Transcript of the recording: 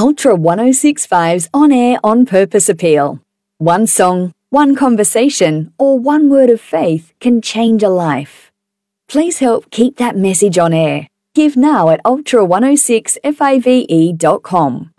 Ultra 1065's on-air, on-purpose appeal. One song, one conversation, or one word of faith can change a life. Please help keep that message on air. Give now at ultra106fave.com.